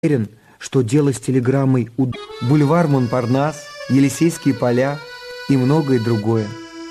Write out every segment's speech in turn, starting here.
Уверен, что дело с телеграммой бульвар Монпарнас, Елисейские поля и многое другое.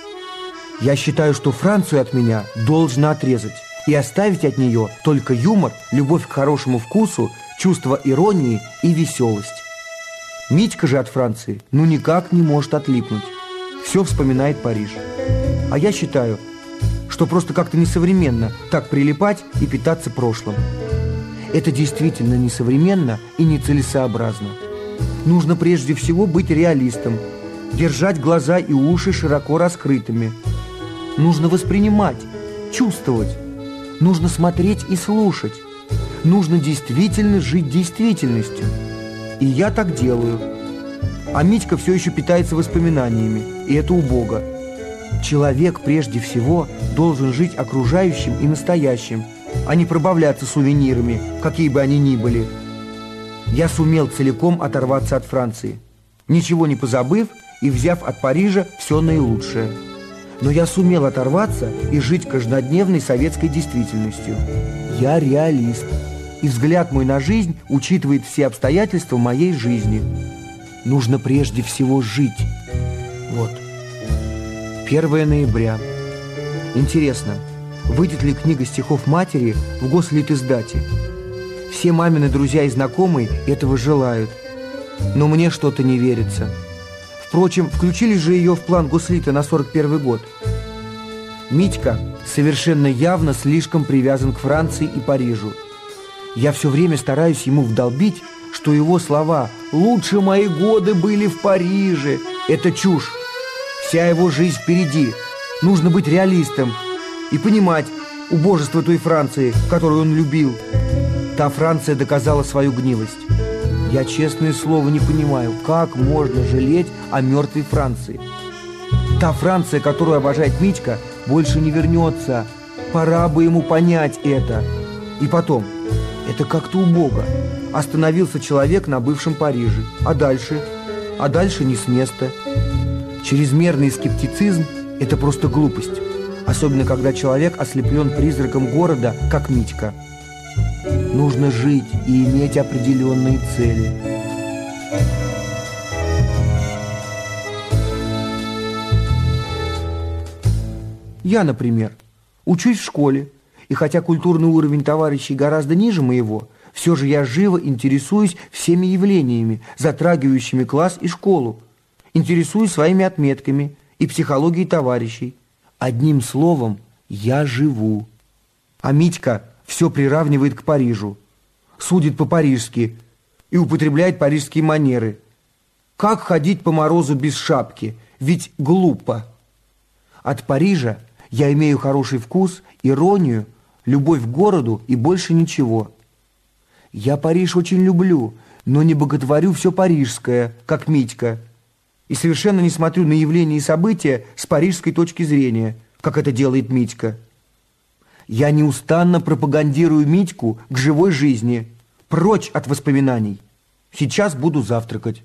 Я считаю, что Францию от меня должно отрезать и оставить от нее только юмор, любовь к хорошему вкусу, чувство иронии и веселость. Митька же от Франции ну никак не может отлипнуть. Все вспоминает Париж. А я считаю, что просто как-то несовременно так прилипать и питаться прошлым. Это действительно несовременно и нецелесообразно. Нужно прежде всего быть реалистом, держать глаза и уши широко раскрытыми. Нужно воспринимать, чувствовать. Нужно смотреть и слушать. Нужно действительно жить действительностью. И я так делаю. А Митька все еще питается воспоминаниями, и это убого. Человек прежде всего должен жить окружающим и настоящим, а не пробавляться сувенирами, какие бы они ни были. Я сумел целиком оторваться от Франции, ничего не позабыв и взяв от Парижа все наилучшее. Но я сумел оторваться и жить каждодневной советской действительностью. Я реалист, и взгляд мой на жизнь учитывает все обстоятельства моей жизни. Нужно прежде всего жить. Вот. 1 ноября. Интересно, выйдет ли книга стихов матери в гослитиздате? Все мамины друзья и знакомые этого желают, но мне что-то не верится. Впрочем, включили же ее в план гослита на 41 год. Митька совершенно явно слишком привязан к Франции и Парижу. Я все время стараюсь ему вдолбить, что его слова «лучше мои годы были в Париже» – это чушь. Вся его жизнь впереди. Нужно быть реалистом и понимать убожество той Франции, которую он любил. Та Франция доказала свою гнилость. Я, честное слово, не понимаю, как можно жалеть о мертвой Франции. Та Франция, которую обожает Митька, больше не вернется. Пора бы ему понять это. И потом, это как-то убого. Остановился человек на бывшем Париже. А дальше? А дальше не с места. Чрезмерный скептицизм – это просто глупость. Особенно, когда человек ослеплен призраком города, как Митька. Нужно жить и иметь определенные цели. Я, например, учусь в школе, и хотя культурный уровень товарищей гораздо ниже моего, все же я живо интересуюсь всеми явлениями, затрагивающими класс и школу, интересуюсь своими отметками и психологией товарищей. Одним словом, я живу. А Митька все приравнивает к Парижу, судит по-парижски и употребляет парижские манеры. Как ходить по морозу без шапки? Ведь глупо. От Парижа я имею хороший вкус, иронию, любовь к городу и больше ничего. Я Париж очень люблю, но не боготворю все парижское, как Митька, и совершенно не смотрю на явления и события с парижской точки зрения, как это делает Митька. Я неустанно пропагандирую Митьку к живой жизни, прочь от воспоминаний. Сейчас буду завтракать.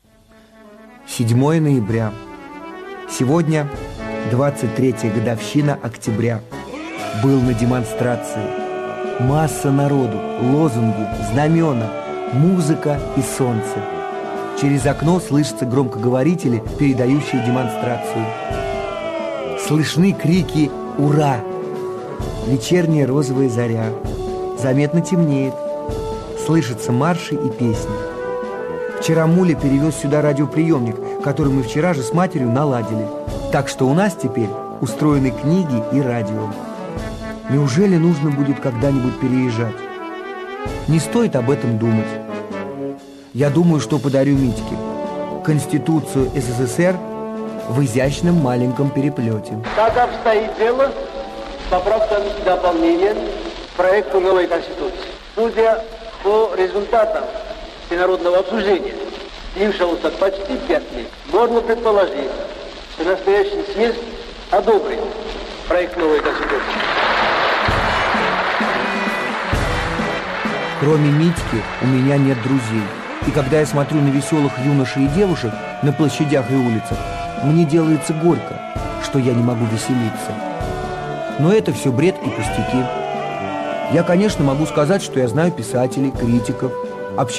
7 ноября. Сегодня 23-я годовщина октября. Был на демонстрации. Масса народу, лозунги, знамена, музыка и солнце. Через окно слышатся громкоговорители, передающие демонстрацию. Слышны крики «Ура!». Вечерняя розовая заря. Заметно темнеет. Слышатся марши и песни. Вчера Муля перевез сюда радиоприемник, который мы вчера же с матерью наладили. Так что у нас теперь устроены книги и радио. Неужели нужно будет когда-нибудь переезжать? Не стоит об этом думать. Я думаю, что подарю Митьке Конституцию СССР в изящном маленьком переплете. Как обстоит дело с поправками и дополнением к проекту новой Конституции? Судя по результатам всенародного обсуждения, длившегося почти 5 лет, можно предположить, что настоящий съезд одобрит проект новой Конституции. Кроме Митьки у меня нет друзей. И когда я смотрю на веселых юношей и девушек на площадях и улицах, мне делается горько, что я не могу веселиться. Но это все бред и пустяки. Я, конечно, могу сказать, что я знаю писателей, критиков,